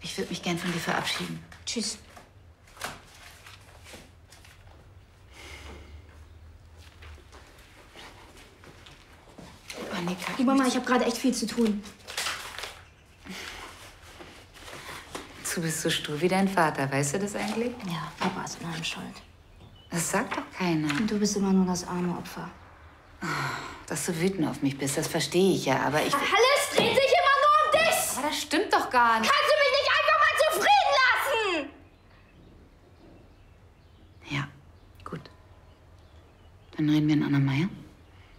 Ich würde mich gern von dir verabschieden. Tschüss. Annika, Du, Mama, ich habe gerade echt viel zu tun. Du bist so stur wie dein Vater. Weißt du das eigentlich? Ja, Papa ist an allem schuld. Das sagt doch keiner. Und du bist immer nur das arme Opfer. Dass du wütend auf mich bist, das verstehe ich ja, aber ich... Alles dreht sich immer nur um dich! Aber das stimmt doch gar nicht. Kannst du mich nicht einfach mal zufrieden lassen? Ja, gut. Dann reden wir in andermal, ja?